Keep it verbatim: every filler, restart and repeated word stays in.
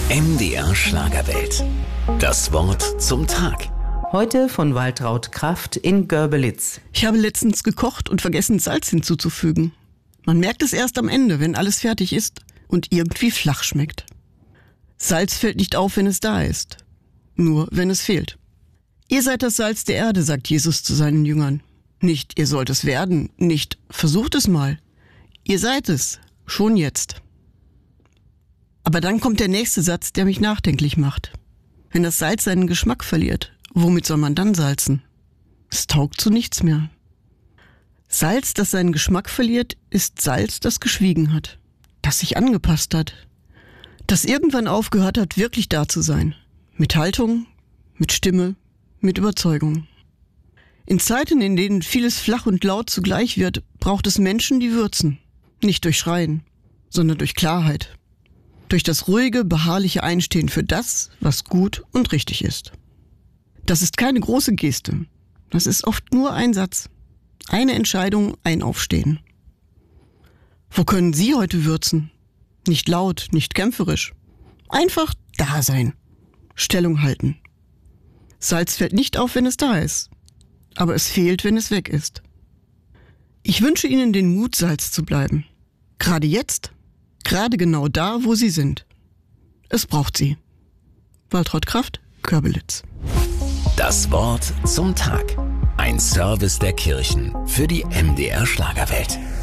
M D R Schlagerwelt. Das Wort zum Tag. Heute von Waltraud Kraft in Görbelitz. Ich habe letztens gekocht und vergessen, Salz hinzuzufügen. Man merkt es erst am Ende, wenn alles fertig ist und irgendwie flach schmeckt. Salz fällt nicht auf, wenn es da ist. Nur, wenn es fehlt. Ihr seid das Salz der Erde, sagt Jesus zu seinen Jüngern. Nicht, ihr sollt es werden, nicht, versucht es mal. Ihr seid es, schon jetzt. Aber dann kommt der nächste Satz, der mich nachdenklich macht. Wenn das Salz seinen Geschmack verliert, womit soll man dann salzen? Es taugt zu nichts mehr. Salz, das seinen Geschmack verliert, ist Salz, das geschwiegen hat, das sich angepasst hat, das irgendwann aufgehört hat, wirklich da zu sein. Mit Haltung, mit Stimme, mit Überzeugung. In Zeiten, in denen vieles flach und laut zugleich wird, braucht es Menschen, die würzen. Nicht durch Schreien, sondern durch Klarheit. Durch das ruhige, beharrliche Einstehen für das, was gut und richtig ist. Das ist keine große Geste. Das ist oft nur ein Satz. Eine Entscheidung, ein Aufstehen. Wo können Sie heute würzen? Nicht laut, nicht kämpferisch. Einfach da sein. Stellung halten. Salz fällt nicht auf, wenn es da ist. Aber es fehlt, wenn es weg ist. Ich wünsche Ihnen den Mut, Salz zu bleiben. Gerade jetzt. Gerade genau da, wo Sie sind. Es braucht Sie. Waltraud Kraft, Görbelitz. Das Wort zum Tag. Ein Service der Kirchen für die M D R Schlagerwelt.